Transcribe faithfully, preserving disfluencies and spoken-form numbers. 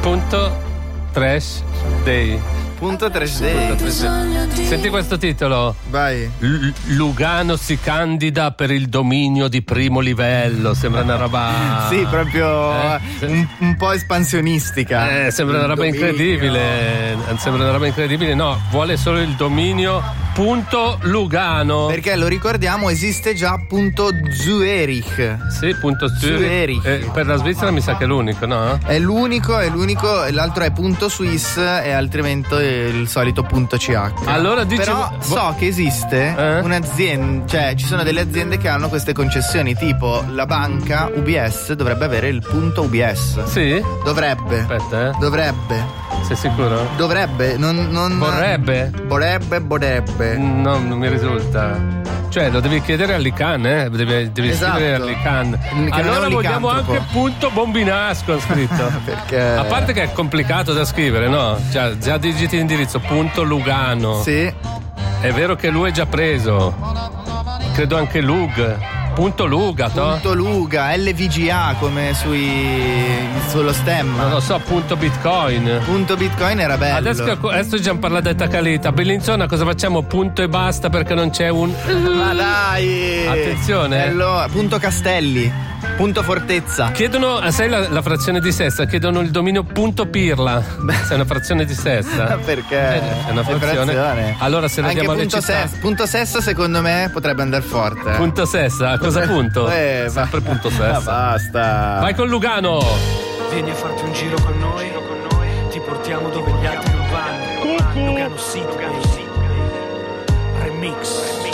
Punto Trash Day. Punto Trash Day. Senti questo titolo. Vai. L- Lugano si candida per il dominio di primo livello. Sembra una roba. Sì, proprio eh, un, un po' espansionistica. Eh, sembra una roba dominio. incredibile. Sembra una roba incredibile. No, vuole solo il dominio. Punto Lugano. Perché lo ricordiamo, esiste già punto Zurich. Sì, punto Zurich. Zurich. Eh, per la Svizzera mi sa che è l'unico, no? È l'unico, è l'unico, l'altro è punto Swiss e altrimenti è il solito punto C H. Allora dicevo, però so che esiste eh? un'azienda, cioè ci sono delle aziende che hanno queste concessioni, tipo la banca U B S dovrebbe avere il punto U B S. Sì? Dovrebbe. Aspetta, eh. Dovrebbe. Sei sicuro? Dovrebbe, non, non Vorrebbe? Vorrebbe, vorrebbe. No, non mi risulta. Cioè, lo devi chiedere all'I C A N, eh? Devi, devi Esatto. scrivere all'I C A N. Il- che Allora non è un vogliamo licantropo. anche punto Bombinasco scritto. Perché A parte che è complicato da scrivere, no? Già, già digiti l'indirizzo, punto Lugano. sì, È vero che lui è già preso. Credo anche Lug. Punto Luga, to? punto Luga, L V G A come sui sullo stemma. Non lo so, punto Bitcoin. Punto Bitcoin era bello. Adesso, adesso già parlato di Tacalita. Bellinzona, cosa facciamo? Punto e basta perché non c'è un. Ma dai! Attenzione. Bello. Punto Castelli. Punto Fortezza. Chiedono, sai la, la frazione di sesta? Chiedono il dominio punto Pirla. Se è una frazione di sesta. Perché? È una frazione. frazione. Allora se la Anche diamo alle punto, città. ses- punto Sessa secondo me potrebbe andare forte. eh. Punto sesta, cosa punto? Eh, va- Sempre punto Ah, sesta. basta. Vai con Lugano. Vieni a farti un giro con noi, ti portiamo dove gli altri non vanno. Lugano City, Remix.